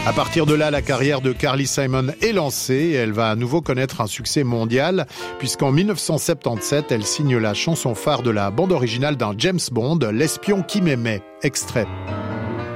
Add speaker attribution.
Speaker 1: À partir de là, la carrière de Carly Simon est lancée et elle va à nouveau connaître un succès mondial puisqu'en 1977, elle signe la chanson phare de la bande originale d'un James Bond, L'espion qui m'aimait. Extrait.